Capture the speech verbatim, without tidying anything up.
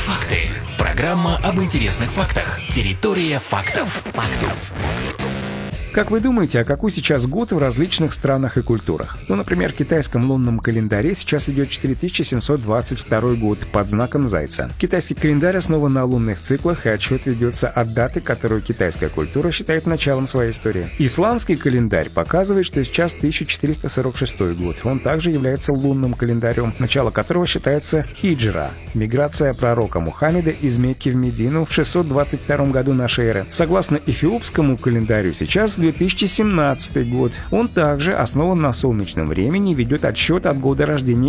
Факты. Программа об интересных фактах. Территория фактов. Фактов. Как вы думаете, а какой сейчас год в различных странах и культурах? Ну, например, в китайском лунном календаре сейчас идет четыре тысячи семьсот двадцать второй год под знаком Зайца. Китайский календарь основан на лунных циклах, и отсчет ведется от даты, которую китайская культура считает началом своей истории. Исламский календарь показывает, что сейчас тысяча четыреста сорок шестой год. Он также является лунным календарем, начало которого считается хиджра – миграция пророка Мухаммеда из Мекки в Медину в шестьсот двадцать втором году нашей эры. Согласно эфиопскому календарю, сейчас две тысячи семнадцатый год. Он также основан на солнечном времени и ведет отсчет от года рождения